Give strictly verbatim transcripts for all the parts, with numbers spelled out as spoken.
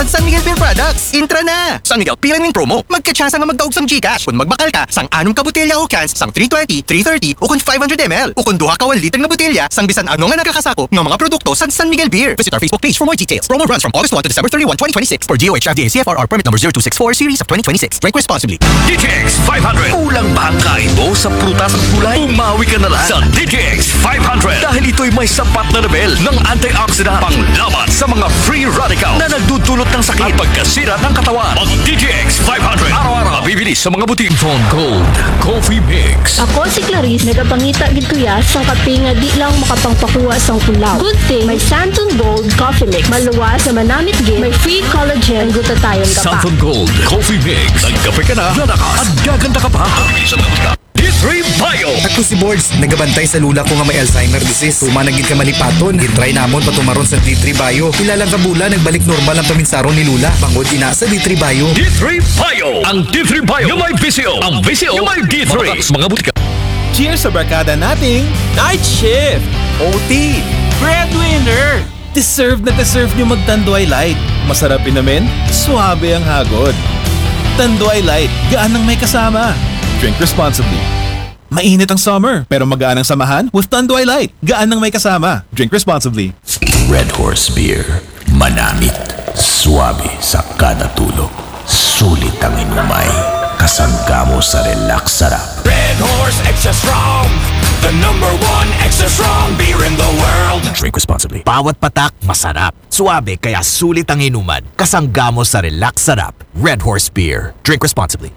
sa San Miguel Beer Products. Intra na! San Miguel Beer and Promo. Magkatsyasa nga magdaog sang Gcash. Kung magbakal ka, sang anong ka botelya o cans, sang three twenty, three thirty, o kung five hundred milliliters. O kung duha ka one liter na botelya, sang bisan ano nga nagkakasakop ng mga produkto sa San Miguel Beer. Visit our Facebook page for more details. Promo runs from August first to December thirty-first, twenty twenty-six for D O H F D A C F R R permit number zero two six four series of twenty twenty-six. Drink responsibly. D T X five hundred. Kulang ba ang kain mo sa prutas at gulay? Umawi ka na lang sa D T X five hundred dahil ito'y may sapat na level ng antioxidant panglaban sa mga free radical na nagdudulot ng sakit at pagkasira ng katawan. Ang D T X five hundred araw-araw bibili sa mga butik. Von Gold Coffee Mix. Ako si Clarice, nagapangita gid kuya sa kape nga di lang makapangpakuha sang kulaw. Good thing may Santon Gold Coffee Mix. Maluwas na manamit gid, may free collagen ug gutatayon ka pa. Santon Gold Coffee Mix. Nagkape ka na, lalakas at gaganda ka pa. Bibili sa mga butik. D three Bio. Ako si Boards, nagabantay sa lula ko nga may Alzheimer disease. Tumanagin ka malipaton, gitry namon patumaron sa D three Bio. Kilalang kabula, nagbalik normal ang paminsaron ni Lula. Pangod ina sa D three Bio. D three Bio. Ang D three Bio yung may V C O. Ang V C O yung may D three. Mga, mga butika. Cheers sa barkada nating Night Shift, O T, Breadwinner. Deserve na deserve nyo magtanduay light. Masarap namin, suabe ang hagod. Tanduay light, gaan ang may kasama. Drink responsibly. Mainit ang summer, pero magaan ang samahan with Tanduay Light. Gaan ang may kasama. Drink responsibly. Red Horse Beer. Manamit. Suabe sa kada tulog. Sulit ang inumay. Kasangga mo sa relax sarap. Red Horse Extra Strong. The number one extra strong beer in the world. Drink responsibly. Bawat patak, masarap. Suabe, kaya sulit ang inuman. Kasangga mo sa relax sarap. Red Horse Beer. Drink responsibly.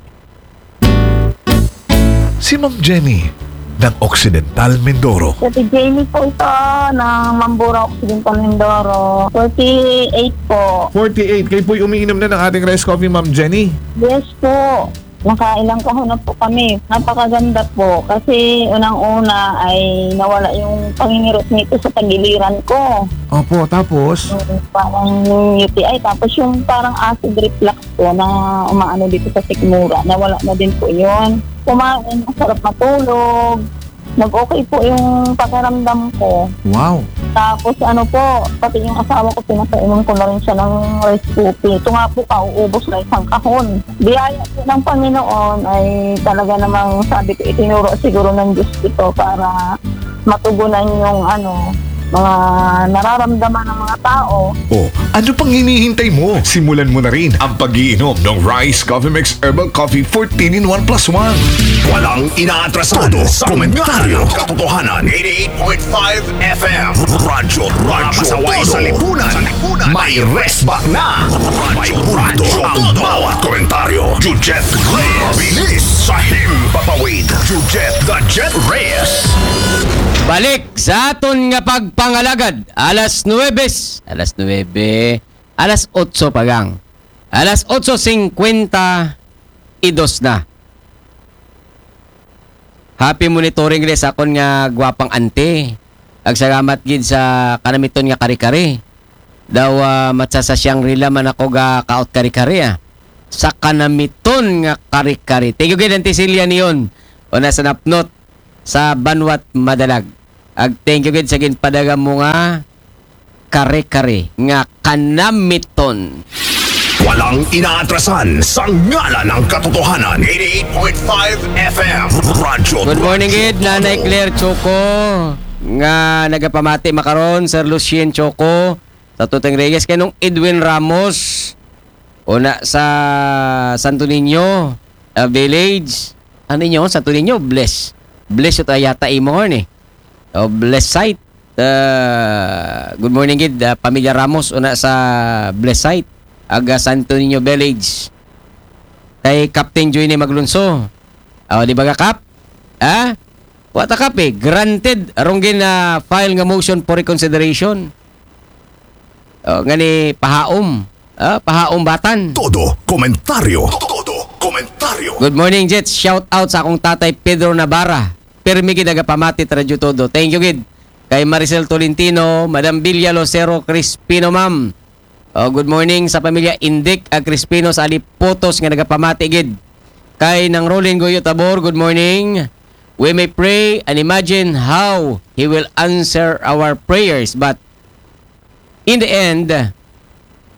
Si Ma'am Jenny ng Occidental Mindoro. Si Jenny po ito ng Mambura Occidental Mindoro. forty-eight po. forty-eight. Kayo po'y umiinom na ng ating rice coffee, Ma'am Jenny. Yes po. Nakailang kahon na po kami. Napakaganda po kasi unang-una ay nawala yung pangingirot nito sa tagiliran ko. Opo, tapos? Yung parang U T I. Tapos yung parang acid reflux po na umaano dito sa sikmura. Nawala na din po yun. Kumain, masarap matulog. Nag-okay po yung pakiramdam ko. Wow. Tapos ano po, pati yung asawa ko, pinapainom ko na rin siya ng rice coffee. Ito nga po, kauubos na isang kahon. Biyaya po ng Panginoon ay talaga namang sabi ko, itinuro siguro ng Diyos ito para matugunan yung ano, mga nararamdaman ng mga tao. Oh, ano pang hinihintay mo? Simulan mo na rin ang pag-iinom ng Rice Coffee Mix Herbal Coffee fourteen in one plus one. Walang inaatrasan sa komentaryo. Katotohanan eighty-eight point five F M. Radyo, radyo, masaway sa lipunan. May resback na. Radyo, radyo, ang bawat komentaryo. Jujet Reyes. Bilis sa himpapawid. Jujet the Jet Reyes. Balik sa aton nga pagpangalagad. Alas nuwebes. Alas nuwebe. Alas otso pagang. Alas otso singkwenta y dos na. Happy monitoring rin sa akon nga gwapang ante. Agsalamat gid sa kanamiton nga kari-kari. Daw uh, matsasasyang rila man ako ga kaot kari-kari ah. Sa kanamiton nga kari-kari. Thank you gid Auntie Celia niyon. O nasa napnot sa Banwat Madalag. Ag thank you gid sa ginpadaga mo nga kare-kare nga kanamiton. Walang inaatrasan sa ngalan ng katotohanan eighty-eight point five F M. Radyo. Good morning gid Nanay Claire Choco nga nagapamati makaron Sir Lucien Choco sa Tuteng Reyes kanong Edwin Ramos una sa Santo Niño uh, Village. Ano niyo Santo Niño? Bless. Bless ito yata imo ni. Oh, bless site. Uh, good morning gid uh, Pamilya Ramos una sa bless site aga Santo Niño Village. Kay Captain Joy ni Maglunso. Oh, di ba ka Kap? Ah? Wata Kap eh. Granted arong gin na uh, file nga motion for reconsideration. Oh, ngani pahaom. Ah, pahaom batan. Todo komentaryo. Todo komentaryo. Good morning Jets. Shout out sa akong tatay Pedro Navarra. Permi gid aga pamati radyo todo. Thank you gid. Kay Maricel Tolentino, Madam Villa Lucero Crispino ma'am. Oh, good morning sa pamilya Indik ag Crispino sa Alipotos nga nagapamati gid. Kay nang Rolling Goyo Tabor, good morning. We may pray and imagine how He will answer our prayers, but in the end,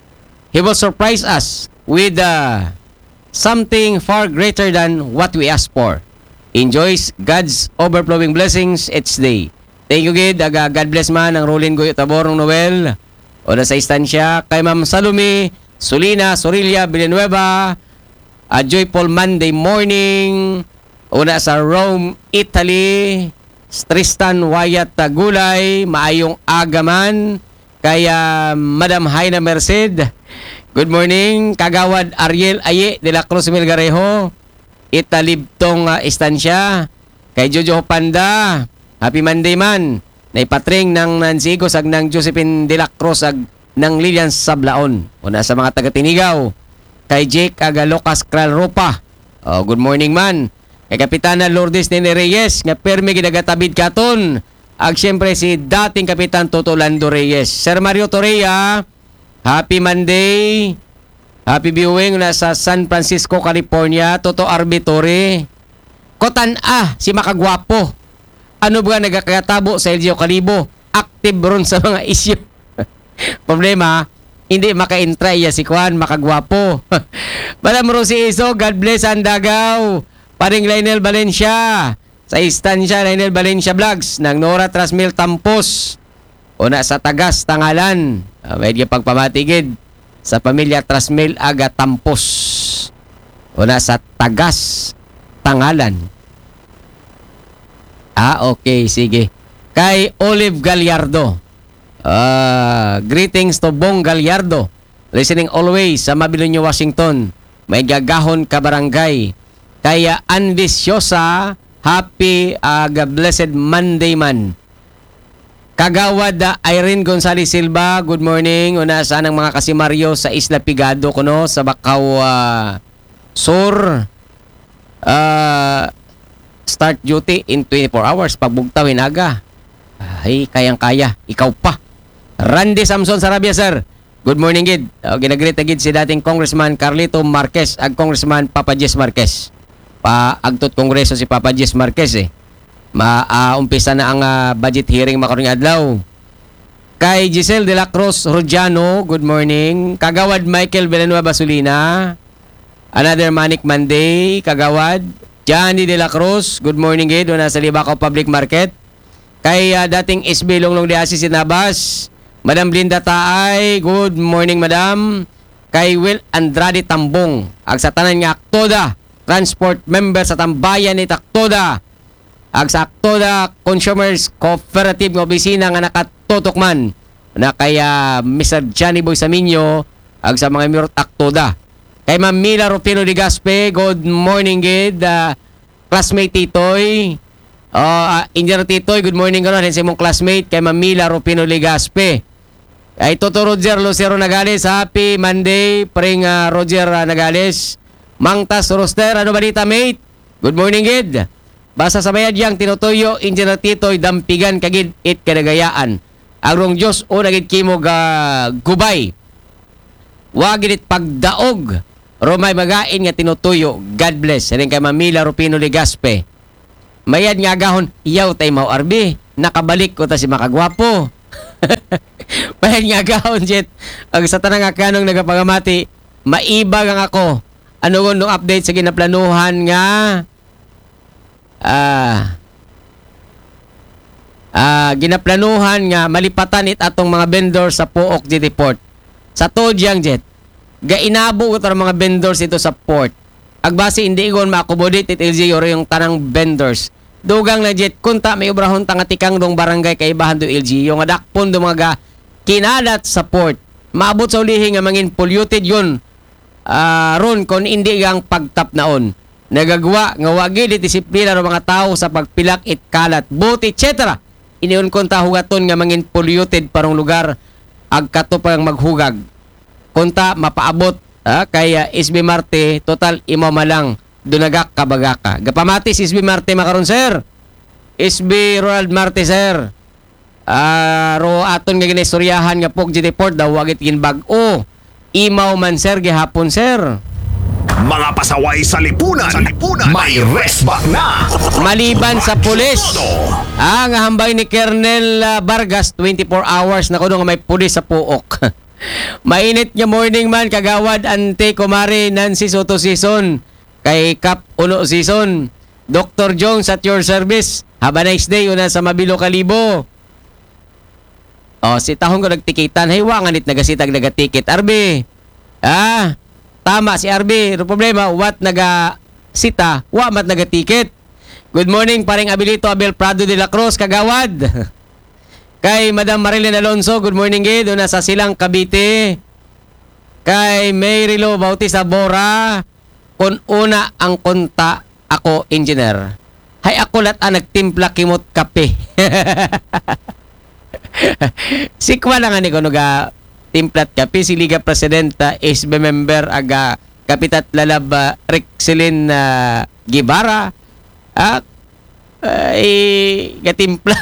He will surprise us with uh, something far greater than what we ask for. Enjoys God's overflowing blessings each day. Thank you, Gid. Aga, God bless man ang Rolin Goyo Taborong Noel. O na sa istansya. Kay Ma'am Salome, Solina, Sorilla, Villanueva. A joyful Monday morning. Una sa Rome, Italy. Tristan Wyatt Tagulay. Maayong agaman. Kaya Madam Haina Merced. Good morning. Kagawad Ariel Aye de la Cruz Melgarejo. Italibtong uh, istansya. Kay Jojo Panda. Happy Monday man. Naipatring ng Nansigos ag ng Josephine de la Cruz ag ng Lilian Sablaon. Una sa mga taga-Tinigaw. Kay Jake ag Lucas Kralropa. Oh, good morning man. Kay Kapitana Lourdes Nene Reyes nga permi gidagatabid katon. Ag siyempre si dating Kapitan Toto Lando Reyes. Sir Mario Torreya, happy Monday. Happy viewing na sa San Francisco, California. Toto Arbitore. Kotan ah, si Makagwapo. Ano ba nagkakatabo sa L G O Kalibo? Active ron sa mga issue. Problema, hindi maka-intra iya si Juan Makagwapo. Madam Rosie Iso, God bless ang Dagaw. Paring Lionel Valencia. Sa istansya, Lionel Valencia Vlogs ng Nora Trasmil Tampos. Una sa Tagas, Tangalan. Uh, may pagpamatigid sa pamilya Trasmil Aga Tampos. Una sa Tagas, Tangalan. Ah, okay, sige. Kay Olive Gallardo. Uh, greetings to Bong Gallardo. Listening always sa Mabilionyo, Washington. May gagahon ka barangay. Kaya Anvisiosa, happy uh, blessed Monday man. Kagawad uh, Irene Gonzales Silva, good morning. Una saan ang mga kasimaryo sa Isla Pigado kuno sa Bakaw uh, Sur. Uh, start duty in twenty-four hours. Pagbugtaw hinaga. Ay, kayang-kaya. Ikaw pa. Randy Samson Sarabia, sir. Good morning, Gid. Uh, ginagreet agid si dating Congressman Carlito Marquez ag Congressman Papa Jess Marquez. Paagtot kongreso si Papa Jess Marquez eh. Maumpisa uh, na ang uh, budget hearing makarong adlaw. Kay Giselle de la Cruz Rodiano, good morning. Kagawad Michael Villanueva Basulina. Another Manic Monday. Kagawad Johnny de la Cruz, good morning, Gid. Nasa Libacaw Public Market. Kay uh, dating S B Longlong de Asis Sinabas. Madam Linda Taay, good morning, Madam. Kay Will Andrade Tambong, ag sa tanan nga Aktoda, transport member sa tambayan ni Taktoda. Ag sa Aktoda Consumers Cooperative nga opisina nga nakatutok man. Na kaya Mister Johnny Boy Saminyo, ag sa mga mirot Aktoda. Kay Ma'am Mila Rufino Ligaspe, good morning, Gid. Uh, classmate Titoy. Uh, uh, Engineer Titoy, good morning ka rin sa mong classmate. Kay Ma'am Mila Rufino Ligaspe. Kay Toto Roger Lucero Nagales, happy Monday. Pring uh, Roger uh, Nagales. Mangtas Roster, ano balita, mate? Good morning, Gid. Basta sa bayad yang tinutuyo, Engineer Titoy, dampigan kagid it kadagayaan. Agrong Diyos, o nagid kimog uh, gubay. Wagid it pagdaog. Romay magain nga tinutuyo. God bless. Rin kay Mamila Rupino Ligaspe. Mayad nga gahon, iyaw tay mau arbi. Nakabalik ko ta si Makagwapo. Mayad nga gahon, Jet. Ang sa tanang akanong nagapagamati, maibag ang ako. Ano ko nung update sa ginaplanuhan nga ah ah ginaplanuhan nga malipatan it atong mga vendor sa Pook City Port. Sa Todyang, Jet. Gainabo ko mga vendors ito sa port. Agbase hindi igon ma-accommodate it L G O yung tanang vendors. Dugang na, Jet, kunta may obrahon tangatikang dong barangay kaibahan do L G O nga dakpon do mga kinalat sa port. Maabot sa ulihin nga mangin polluted yun. Uh, ron kon hindi gang pagtap naon. Nagagawa nga wagi di disiplina ng mga tao sa pagpilak it kalat, boat, et cetera. Iniyon kunta hugaton nga mangin polluted parong lugar ag kato pang maghugag. Kunta mapaabot ah, kaya S B Marte total imo malang dunagak kabagaka. Gapamati si S B Marte makaron, sir. S B Ronald Marte, sir. Ah, ro aton nga ginistoryahan nga Pook City Port daw wagit ginbag-o. Imaw man, sir, gihapon, sir. Mga pasaway sa lipunan, sa lipunan may resback na. Maliban sa pulis. Ah, nga hambay ni Colonel uh, Vargas twenty-four hours na kuno nga may pulis sa Pook. Mainit nga morning man kagawad ante kumare Nancy Soto season kay Kap Uno season. Doctor Jones at your service. Have a nice day una sa Mabilo Kalibo. Oh, si tahong ko nagtikitan. Hay wa nganit nagasitag nagatikit. Arbi. Ah, tama si Arbi. Pero problema, what naga sita, wa mat nagatikit. Good morning, paring Abilito Abel Prado de la Cruz, kagawad. Kay Madam Marilyn Alonso, good morning gid, una sa Silang Cavite. Kay Mayrilo Bautista Bora, kun una ang konta ako engineer. Hay ako lat ang nagtimpla kimot kape. Sikwa lang ani ko nuga timplat kape si Liga Presidenta S B member aga Kapitat Lalab uh, Rexelin uh, Gibara. Ah, ay gatimpla.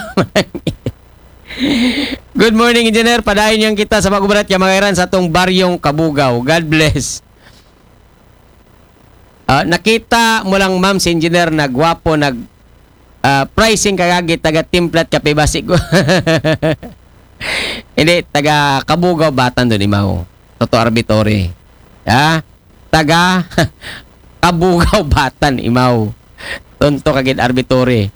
Good morning, engineer. Padayon yang kita sa pagubarat yung mga iran sa atong baryong Kabugaw. God bless. Uh, nakita mo lang, ma'am, si engineer na gwapo, nag uh, pricing kagagit, taga timplat kape basig ko. Hindi, taga Kabugaw batan doon, imaw. Toto Arbitore. Ha? Taga Kabugaw batan, imaw. Tonto kagid Arbitore.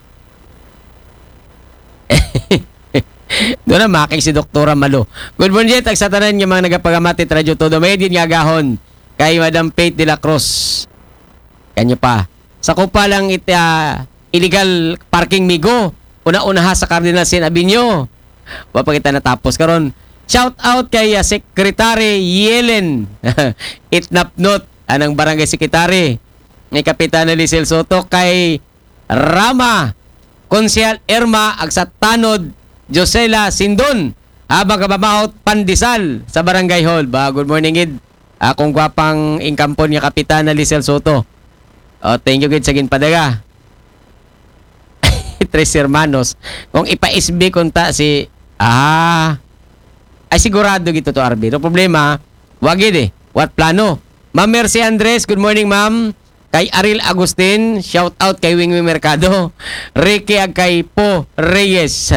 Doon na making si Doktora Malo. Good morning, Jet. Tagsatanan yung mga nagapagamati radyo todo. May din nga gahon kay Madam Faith de la Cruz. Kanyo pa. Sa kupa lang it, uh, illegal parking migo. Una-unaha sa Cardinal Sin Abinyo. Wapa kita natapos. Karon, shout out kay uh, Secretary Yelen. Itnapnot. Anang barangay secretary. Ni Kapitana Lisel Soto kay Rama. Konsyal Irma Agsatanod Josela Sindon, habang kabamaot pandisal sa Barangay Hall. Ba, good morning, Gid. Akong gwapang ingkampon nga Kapitana Lisel Soto. Oh, thank you, Gid, sa ginpadaga. Tres hermanos. Kung ipa-S B kunta si... Ah... Ay, sigurado gito to, Arby. No problema, wag Gid eh. What plano? Ma'am Mercy Andres, good morning, ma'am. Kay Aril Agustin, shout out kay Wingwing Mercado. Ricky ag kay Po Reyes.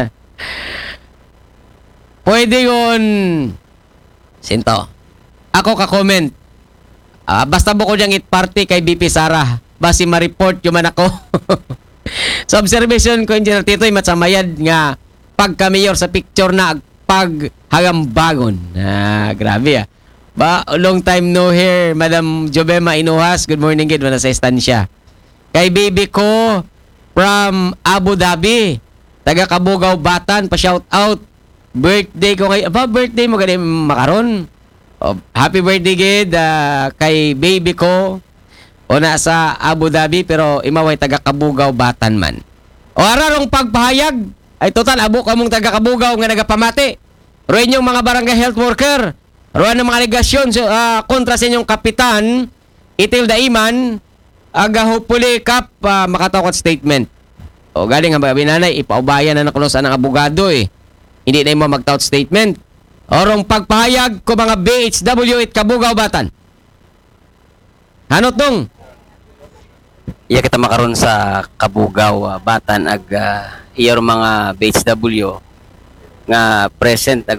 Pwede yun. Sinto. Ako ka-comment. Ah, basta buko diyang it party kay B P Sara. Basi ma-report yung man ako. Sa observation ko, Engineer Titoy, matsamayad nga pagka-mayor sa picture na paghagambagon. Ah, grabe ah. Ba, long time no here, Madam Jobema Inuhas. Good morning, Gid. Wala sa estansya. Kay baby ko from Abu Dhabi. Taga Kabugaw Batan, pa-shout out. Birthday ko kay... Aba, birthday mo ganyan makaron. Oh, happy birthday, Gid, uh, kay baby ko. O nasa Abu Dhabi, pero imaway taga Kabugaw Batan man. O ararong pagpahayag. Ay total, abo ka mong taga Kabugaw nga nagapamati. Roy yung mga barangay health worker. Roy ng mga aligasyon uh, kontra sa inyong kapitan, Itil Daiman, aga hopefully kap uh, makatawag statement. O galing ang mga binanay, ipaubayan na nakulosan ng abogado eh. Hindi na mo mag-tout statement. Orong pagpahayag ko mga B H W at Kabugaw Batan. Hanot dong? Iya kita makaroon sa Kabugaw uh, Batan ag uh, iyong mga B H W nga present ag